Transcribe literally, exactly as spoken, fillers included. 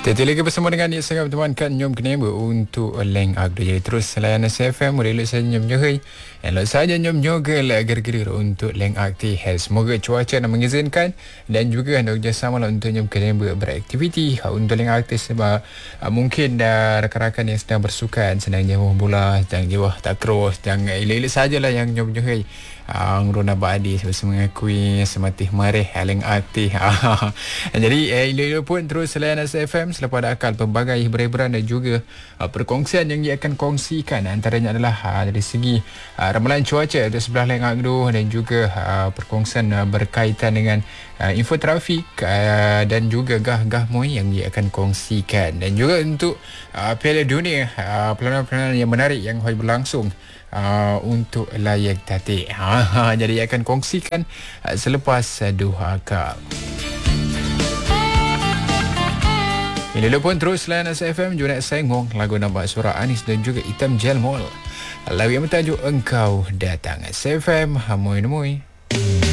Kita lagi bersama dengan Nik Sangat berteman kan Nyom Keneba untuk Leng Agdo. Jadi terus layanan S F M boleh elok saja Nyom Nyohai. Elok saja Nyom Nyoga lah agar-agar untuk Leng Akti. Semoga cuaca nak mengizinkan dan juga anda kerjasama lah untuk Nyom Keneba beraktiviti untuk Leng Akti sebab uh, mungkin uh, rakan-rakan yang sedang bersukan, sedang jauh bola, sedang jauh takraw, sedang elok-elok sajalah yang Nyom Nyohai. Ang Rona Badi sebab mengakui sematih marih Leng Akti. Jadi eh, elok-elok pun terus layanan S F M selepas ada akal pelbagai hiburan-hiburan dan juga uh, perkongsian yang dia akan kongsikan. Antaranya adalah uh, dari segi uh, ramalan cuaca di sebelah Leng Agdo dan juga uh, perkongsian uh, berkaitan dengan uh, info trafik uh, dan juga gah-gah moi yang dia akan kongsikan. Dan juga untuk uh, Piala Dunia, uh, pelanan-pelanan yang menarik yang berlangsung Uh, untuk layak tatik. Ha, ha, jadi ia akan kongsikan uh, selepas uh, dua akal. Ini pun terus layanan S F M juga nak sengong lagu nampak suara Anis dan juga Hitam Jelmol. Lagu yang bertajuk Engkau Datang. S F M, Hamoy Nemoy.